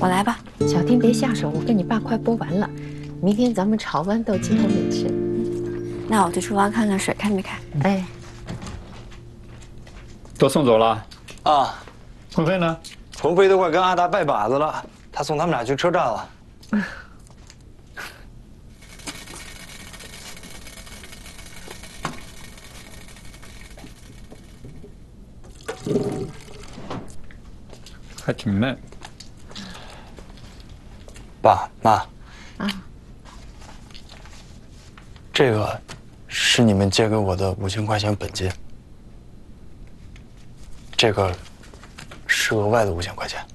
我来吧。 小天别下手，我跟你爸快剥完了，明天咱们炒豌豆金红米吃。 那我去厨房看看水开没开。 哎， 都送走了啊， 鹏飞呢？ 鹏飞都快跟阿达拜把子了，他送他们俩去车站了。 还挺嫩。 爸妈， 啊， 这个是你们借给我的5000块钱本金，这个是额外的5000块钱。